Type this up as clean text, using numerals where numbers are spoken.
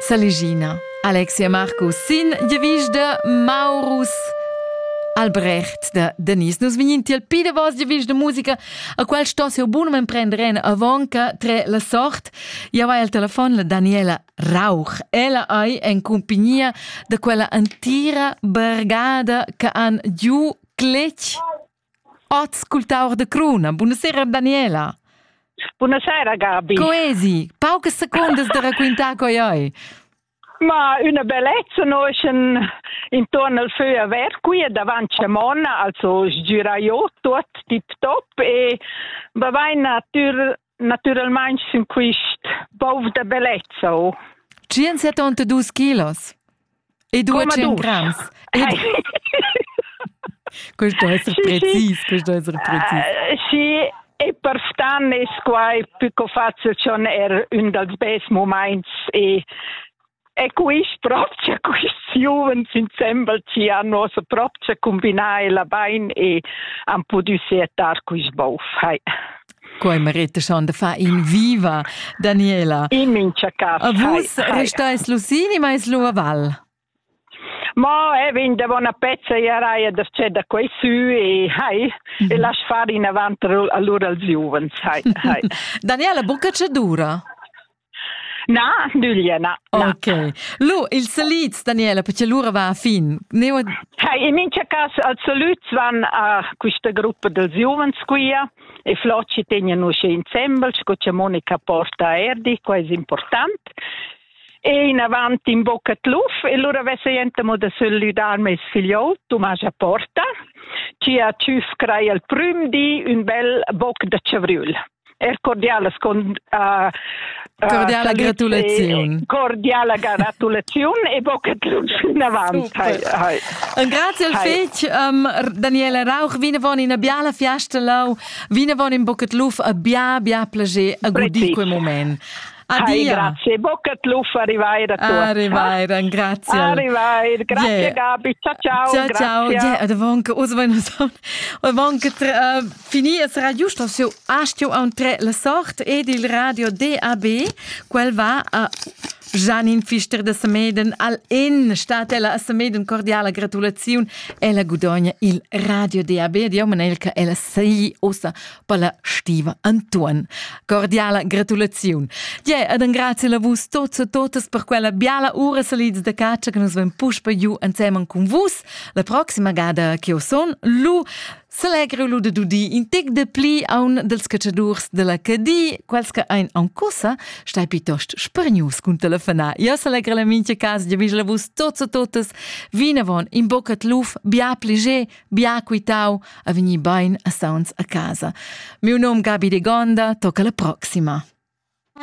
Saligina, Alexia Marcus, sin giavis de Maurus Albrecht de Denis. Nus veninti al pide vos giavis de musica a qual sto se buonament prenderen avonca tre la sort. Ja vai al telefon la Daniela Rauch. Ella ai en compagnia de quella antira brigada che han giù clec ascoltaur de cruna. Buonasera Daniela. Buonasera Gabi. Coesi, pauche secondes de racquintar coi oi. Ma una bellezza noi intorno al feuerwerk qui davanti a Monna, also sgiraio tot tip top e vai naturalmente in questo bov da bellezza. 172 kilos e 200 grams. Questo è preciso, questo è preciso. Sì, e per stanno è più facile c'è un dei best momenti e questo proprio questi giovani insieme ci hanno proprio combinato la bene e hanno potuto settare questo buff. Coi marete schon da fa in viva, Daniela. In mincha casa. A vos restais Lucini, ma es lo a Val? Ma vende una pezza e araia da quei su e lascia fare in avanti allora als giovani. Daniela, bocca c'è dura? No, no. Ok. Lu, il saliz, Daniela, perché l'ora va a fin. In mincha casa, al saliz van a questa gruppa del giovani qui e flocci tengono insieme, c'è Monica Porta a Erdi, questo è importante. E in avanti in bocca di luft, e allora avesse gente da solidar mes figliol, Tommaso Porta, ci ha ciuf crea il prim di un bel bocca de Cevriul. Cordiale gratulazione. Cordiale gratulazione e bocca di luft in avanti. Grazie al fec, Daniela Rauch, vine von in a biala fiasta lau, vine von in bocca di luft a bia plager a gudi quel moment. Addio. Grazie, bocca di luft arrivare a tutti. Arrivare, grazie. Arrivare, grazie Gabi, ciao. Ciao. Davonca, finire sarà giusto se astio a un tre la sorte ed il radio DAB, quel va a Janine Fischer de Sameden al statella a Sameden cordiale gratulazione e la gudogna il radio DAB di omenelka e la sei ossa per la stiva Antuan. Cordiale gratulazione. Ed un grazie a voi tutti per quella biala ora salita da caccia che nos ven puspa giù insieme con voi. La prossima gada che io sono, s'allegro lu de dudi in tic de pli a un dels cacciadurs de la cadi, quels che ein an cosa, stai piuttosto spernius con telefonar. Io s'allegro la mince casa, ja vis la vus totes, vina von in bocca de luf, bia pliger, bia quitau, a veni bain a sounds a casa. Meu nome Gabi de Gonda, tocca la prossima.